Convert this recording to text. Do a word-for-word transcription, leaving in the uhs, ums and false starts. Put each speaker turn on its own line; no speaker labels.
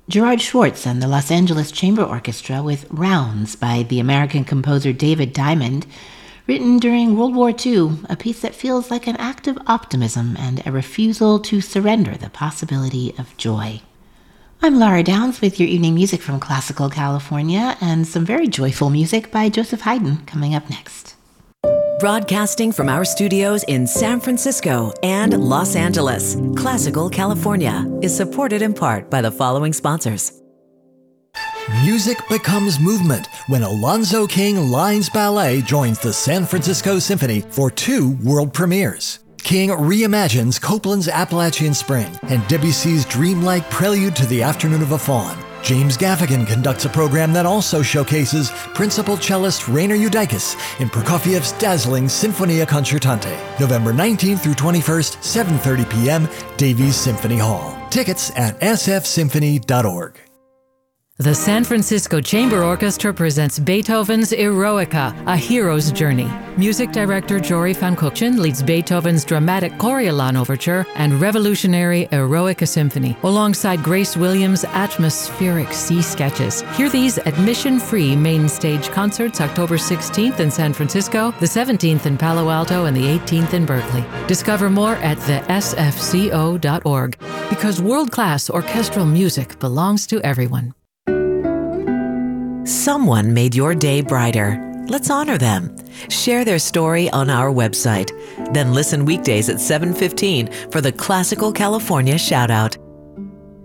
Gerard Schwartz and the Los Angeles Chamber Orchestra with Rounds by the American composer David Diamond, written during World War Two, a piece that feels like an act of optimism and a refusal to surrender the possibility of joy. I'm Laura Downs with your evening music from Classical California and some very joyful music by Joseph Haydn coming up next.
Broadcasting from our studios in San Francisco and Los Angeles, Classical California is supported in part by the following sponsors.
Music becomes movement when Alonzo King Lines Ballet joins the San Francisco Symphony for two world premieres. King reimagines Copland's Appalachian Spring and Debussy's dreamlike Prelude to the Afternoon of a Faun. James Gaffigan conducts a program that also showcases principal cellist Rainer Judaitis in Prokofiev's dazzling Sinfonia Concertante. November nineteenth through twenty-first, seven thirty p.m., Davies Symphony Hall. Tickets at s f symphony dot org.
The San Francisco Chamber Orchestra presents Beethoven's Eroica, A Hero's Journey. Music director Jory van Kuchen leads Beethoven's dramatic Coriolan Overture and revolutionary Eroica Symphony, alongside Grace Williams' atmospheric sea sketches. Hear these admission-free main stage concerts October sixteenth in San Francisco, the seventeenth in Palo Alto, and the eighteenth in Berkeley. Discover more at the s f c o dot org, because world-class orchestral music belongs to everyone.
Someone made your day brighter. Let's honor them. Share their story on our website. Then listen weekdays at seven fifteen for the Classical California Shoutout.